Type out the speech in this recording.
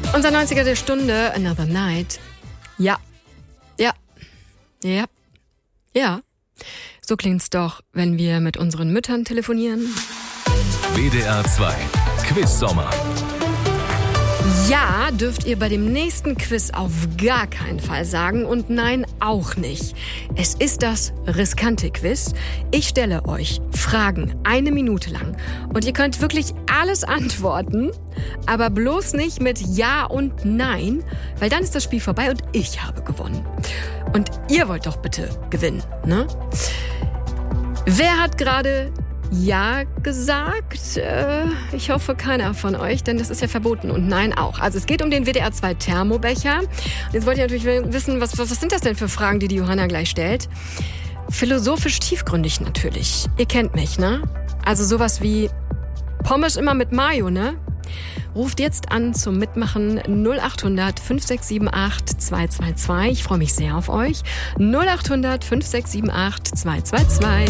Unser 90er der Stunde, Another Night. Ja. So klingt's doch, wenn wir mit unseren Müttern telefonieren. WDR 2 Quiz-Sommer. Ja, dürft ihr bei dem nächsten Quiz auf gar keinen Fall sagen und nein, auch nicht. Es ist das riskante Quiz. Ich stelle euch Fragen 1 Minute lang und ihr könnt wirklich alles antworten, aber bloß nicht mit Ja und Nein, weil dann ist das Spiel vorbei und ich habe gewonnen. Und ihr wollt doch bitte gewinnen, ne? Wer hat gerade Ja gesagt? Ich hoffe, keiner von euch, denn das ist ja verboten. Und Nein auch. Also es geht um den WDR 2 Thermobecher. Und jetzt wollt ihr natürlich wissen, was sind das denn für Fragen, die Johanna gleich stellt? Philosophisch tiefgründig natürlich. Ihr kennt mich, ne? Also sowas wie Pommes immer mit Mayo, ne? Ruft jetzt an zum Mitmachen 0800 5678 222. Ich freue mich sehr auf euch. 0800 5678 222.